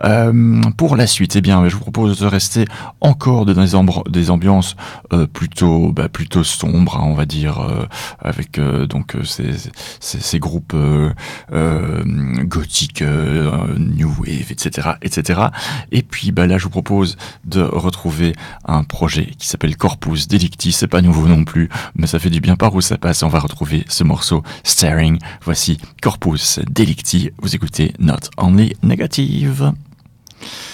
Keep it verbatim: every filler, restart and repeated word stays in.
Euh, pour la suite, eh bien, je vous propose de rester encore dans des, ambr- des ambiances euh, plutôt, bah, plutôt sombres, hein, on va dire, euh, avec euh, donc euh, ces, ces, ces groupes euh, euh, gothiques, euh, new wave, et cetera, et cetera. Et puis, bah, là, je vous propose de retrouver un projet qui s'appelle Corpus Delicti. C'est pas nouveau non plus, mais ça fait du bien par où ça passe. On va retrouver ce morceau Staring. Voici Corpus Delicti. Vous écoutez Not Only Negative.